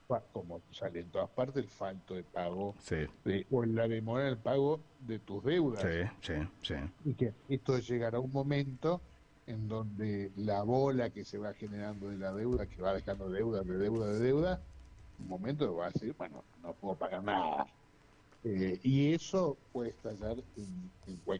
como sale en todas partes, el falto de pago Sí, o la demora del pago de tus sí, deudas. sí, sí. Y que esto llegará a un momento en donde la bola que se va generando de la deuda, que va dejando deuda, de deuda, de deuda, un momento va a decir, bueno, no puedo pagar nada. Y eso puede estallar en cualquier